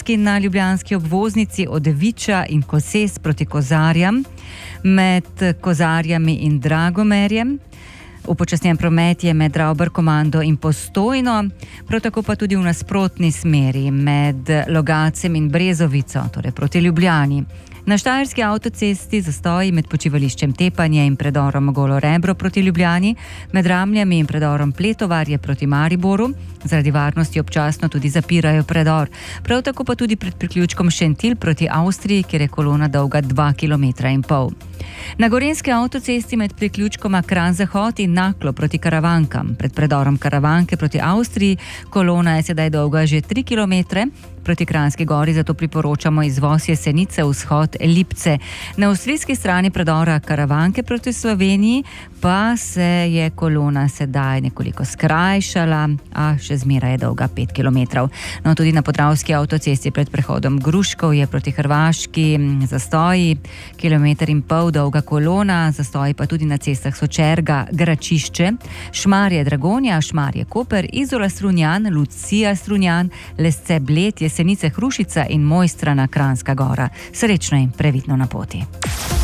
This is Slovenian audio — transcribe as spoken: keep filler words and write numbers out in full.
Primorski na ljubljanski obvoznici od Viča in Koses proti Kozarjam, med Kozarjami in Dragomerjem. Upočasnjen promet je med Ravbarkomando in Postojno, prav tako pa tudi v nasprotni smeri med Logacem in Brezovico, torej proti Ljubljani. Na štajerski avtocesti zastoji med počivališčem Tepanje in predorom Golo Rebro proti Ljubljani, med Ramljami in predorom Pletovarje proti Mariboru. Zaradi varnosti občasno tudi zapirajo predor. Prav tako pa tudi pred priključkom Šentilj proti Avstriji, kjer je kolona dolga dva kilometra in pol. Na gorenjski avtocesti med priključkoma Kranj-Zahod in Naklo proti Karavankam, pred predorom Karavanke proti Avstriji, kolona je sedaj dolga že tri kilometre. Proti Kranjski gori zato priporočamo izvoz Jesenice, vzhod Lipce. Na avstrijski strani predora Karavanke proti Sloveniji pa se je kolona sedaj nekoliko skrajšala, a še zmeraj je dolga pet kilometrov. No, tudi na podravski avtocesti pred prehodom Gruškov je proti Hrvaški zastoji, kilometer in pol dolga kolona, zastoji pa tudi na cestah Sočerga, Gračišče, Šmarje Dragonja, Šmarje Koper, Izola Strunjan, Lucija Strunjan, Lesce Bled, Jesenice Hrušica in Mojstrana Kranjska Gora. Srečno in previdno na poti.